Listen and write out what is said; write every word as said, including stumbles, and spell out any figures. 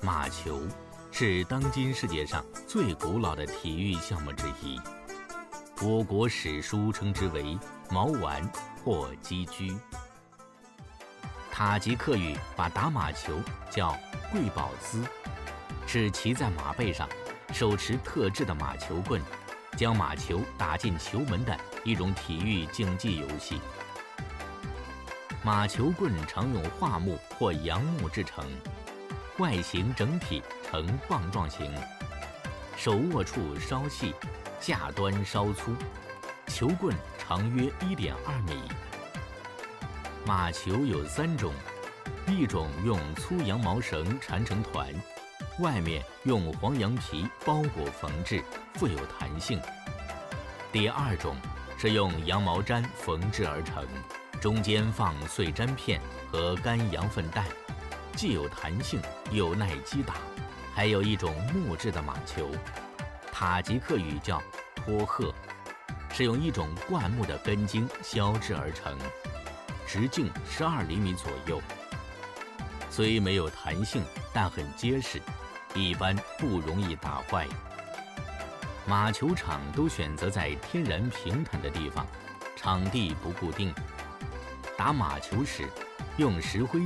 马球是当今世界上最古老的体育项目之一，我国史书称之为毛丸或击鞠。塔吉克语把打马球叫贵宝兹，是骑在马背上，手持特制的马球棍，将马球打进球门的一种体育竞技游戏。马球棍常用桦木或杨木制成，外形整体呈棒状形，手握处稍细，下端稍粗，球棍长约 一点二米。马球有三种，一种用粗羊毛绳缠成团，外面用黄羊皮包裹缝制，富有弹性。第二种是用羊毛毡缝制而成，中间放碎毡片和干羊粪蛋，既有弹性又耐击打。还有一种木质的马球，塔吉克语叫托赫，是用一种灌木的根茎削制而成，直径十二厘米左右，虽没有弹性，但很结实，一般不容易打坏。马球场都选择在天然平坦的地方，场地不固定。打马球时，用石灰